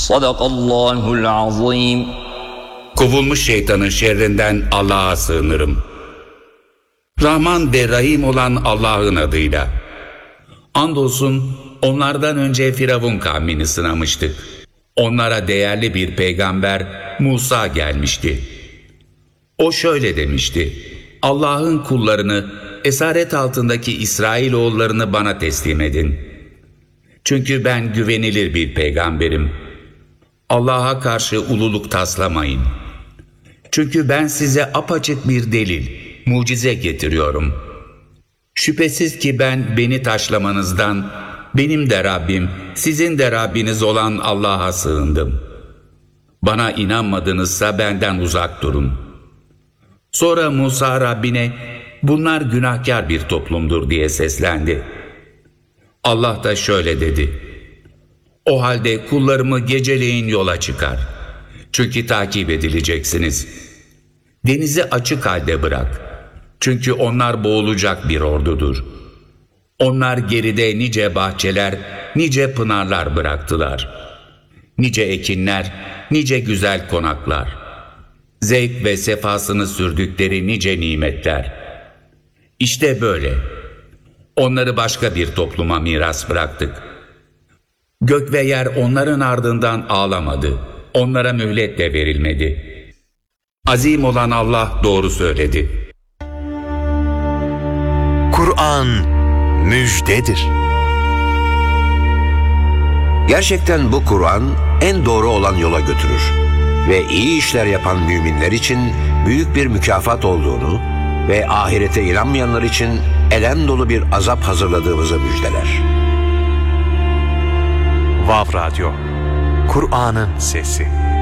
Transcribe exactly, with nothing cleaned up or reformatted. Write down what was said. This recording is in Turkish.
Sadakallahul azim. Kovulmuş şeytanın şerrinden Allah'a sığınırım. Rahman ve Rahim olan Allah'ın adıyla. Andolsun onlardan önce Firavun kavmini sınamıştık. Onlara değerli bir peygamber Musa gelmişti. O şöyle demişti: Allah'ın kullarını, esaret altındaki İsrailoğullarını bana teslim edin. Çünkü ben güvenilir bir peygamberim. Allah'a karşı ululuk taslamayın. Çünkü ben size apaçık bir delil, mucize getiriyorum. Şüphesiz ki ben beni taşlamanızdan, benim de Rabbim, sizin de Rabbiniz olan Allah'a sığındım. Bana inanmadınızsa benden uzak durun. Sonra Musa Rabbine, bunlar günahkar bir toplumdur diye seslendi. Allah da şöyle dedi: O halde kullarımı geceleyin yola çıkar. Çünkü takip edileceksiniz. Denizi açık halde bırak. Çünkü onlar boğulacak bir ordudur. Onlar geride nice bahçeler, nice pınarlar bıraktılar. Nice ekinler, nice güzel konaklar. Zevk ve sefasını sürdükleri nice nimetler. İşte böyle. Onları başka bir topluma miras bıraktık. Gök ve yer onların ardından ağlamadı. Onlara mühlet de verilmedi. Azim olan Allah doğru söyledi. Kur'an müjdedir. Gerçekten bu Kur'an en doğru olan yola götürür ve iyi işler yapan müminler için büyük bir mükafat olduğunu ve ahirete inanmayanlar için elem dolu bir azap hazırladığımızı müjdeler. Vav Radyo, Kur'an'ın sesi.